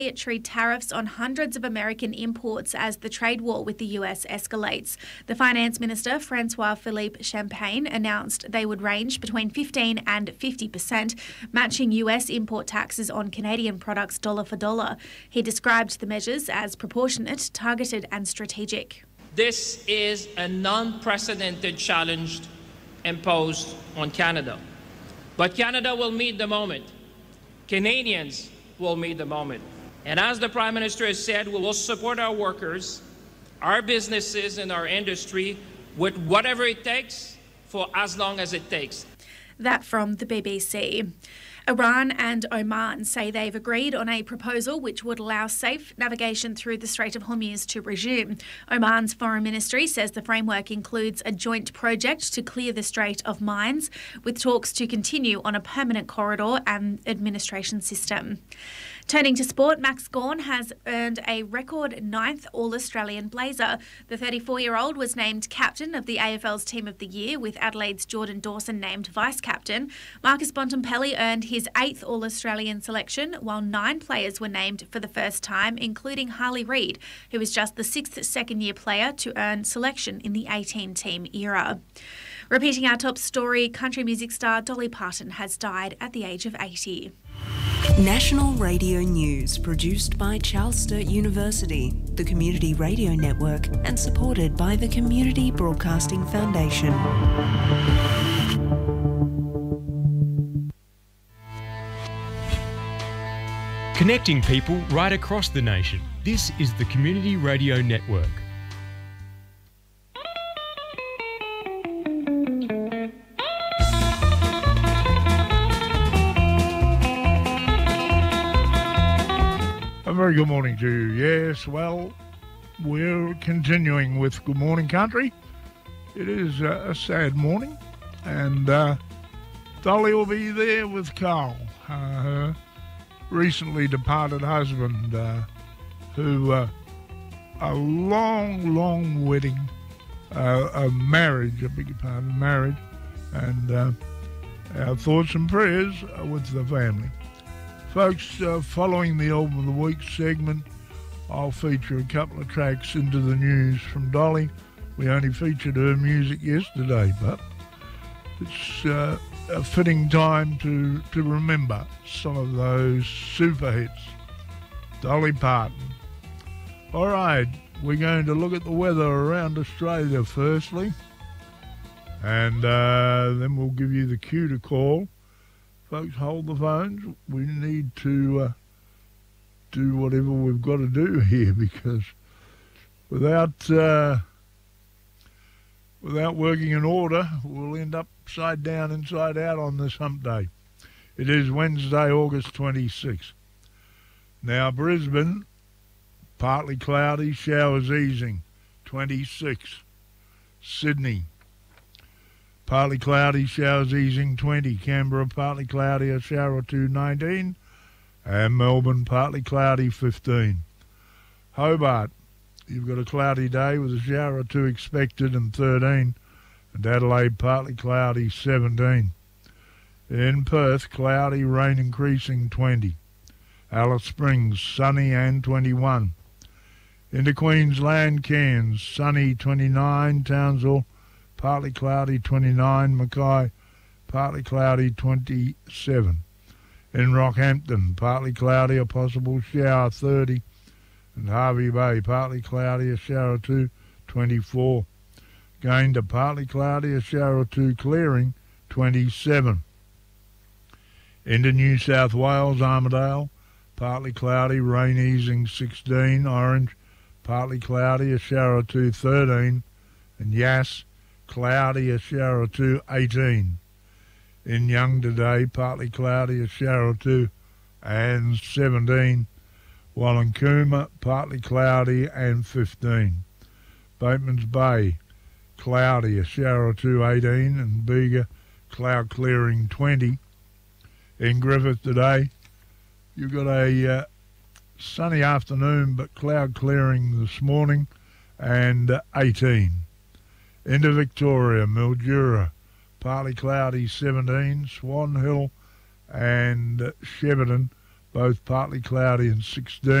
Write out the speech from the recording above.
retaliatory tariffs on hundreds of American imports as the trade war with the US escalates. The Finance Minister, Francois-Philippe Champagne, announced they would range between 15 and 50%, matching US import taxes on Canadian products dollar for dollar. He described the measures as proportionate, targeted and strategic. This is an unprecedented challenge imposed on Canada. But Canada will meet the moment. Canadians will meet the moment. And as the Prime Minister has said, we will support our workers, our businesses and our industry with whatever it takes for as long as it takes. That from the BBC. Iran and Oman say they've agreed on a proposal which would allow safe navigation through the Strait of Hormuz to resume. Oman's foreign ministry says the framework includes a joint project to clear the strait of mines, with talks to continue on a permanent corridor and administration system. Turning to sport, Max Gawn has earned a record 9th All-Australian blazer. The 34-year-old was named captain of the AFL's Team of the Year, with Adelaide's Jordan Dawson named vice-captain. Marcus Bontempelli earned his 8th All-Australian selection, while 9 players were named for the first time, including Harley Reid, who was just the 6th second-year player to earn selection in the 18-team era. Repeating our top story, country music star Dolly Parton has died at the age of 80. National Radio News, produced by Charles Sturt University, the Community Radio Network, and supported by the Community Broadcasting Foundation. Connecting people right across the nation. This is the Community Radio Network. A very good morning to you. Yes, well, we're continuing with Good Morning Country. It is a sad morning, and Dolly will be there with Carl, her recently departed husband, who a long wedding, a marriage, and our thoughts and prayers are with the family. Folks, following the Album of the Week segment, I'll feature a couple of tracks into the news from Dolly. We only featured her music yesterday, but it's a fitting time to remember some of those super hits. Dolly Parton. All right, we're going to look at the weather around Australia firstly, and then we'll give you the cue to call. Folks, hold the phones. We need to do whatever we've got to do here, because without working in order, we'll end up upside down, inside out on this hump day. It is Wednesday, August 26th. Now, Brisbane, partly cloudy, showers easing, 26. Sydney, partly cloudy, showers easing, 20. Canberra, partly cloudy, a shower or two, 19. And Melbourne, partly cloudy, 15. Hobart, you've got a cloudy day with a shower or two expected, and 13. And Adelaide, partly cloudy, 17. In Perth, cloudy, rain increasing, 20. Alice Springs, sunny and 21. Into Queensland, Cairns, sunny, 29. Townsville, partly cloudy, 29. Mackay, partly cloudy, 27. In Rockhampton, partly cloudy, a possible shower, 30. And Hervey Bay, partly cloudy, a shower or two, 24. Going to partly cloudy, a shower or two clearing, 27. Into New South Wales, Armidale, partly cloudy, rain easing, 16. Orange, partly cloudy, a shower or two, 13. And Yass, cloudy, a shower or two, 18. In Young today, partly cloudy, a shower or two, and 17. While in Cooma, partly cloudy and 15. Bateman's Bay, cloudy, a shower or two, 18. And Bega, cloud clearing, 20. In Griffith today, you've got a sunny afternoon, but cloud clearing this morning, and 18. Into Victoria, Mildura, partly cloudy, 17. Swan Hill and Shepparton, both partly cloudy and 16.